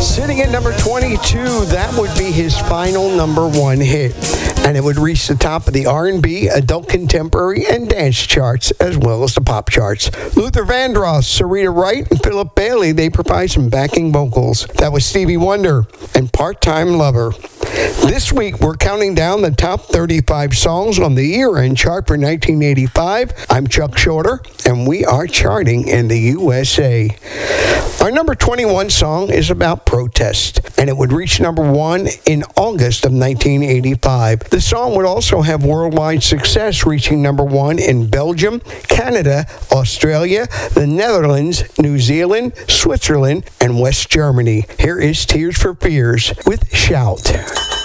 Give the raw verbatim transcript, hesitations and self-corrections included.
Sitting at number twenty-two, that would be his final number one hit. And it would reach the top of the R and B, adult contemporary, and dance charts, as well as the pop charts. Luther Vandross, Sarita Wright, and Philip Bailey, they provide some backing vocals. That was Stevie Wonder and Part-Time Lover. This week, we're counting down the top thirty-five songs on the year-end chart for nineteen eighty-five. I'm Chuck Shorter, and we are charting in the U S A. Our number twenty-one song is about protest, and it would reach number one in August of nineteen eighty-five. The song would also have worldwide success, reaching number one in Belgium, Canada, Australia, the Netherlands, New Zealand, Switzerland, and West Germany. Here is Tears for Fears with Shout.